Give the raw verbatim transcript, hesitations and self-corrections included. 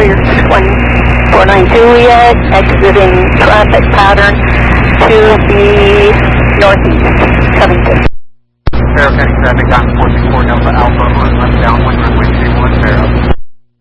Warrior six one four nine Juliet, exiting traffic pattern to the northeast, Covington. Fairfield traffic on four six four Delta Alpha, on left downwind runway three one, fair up.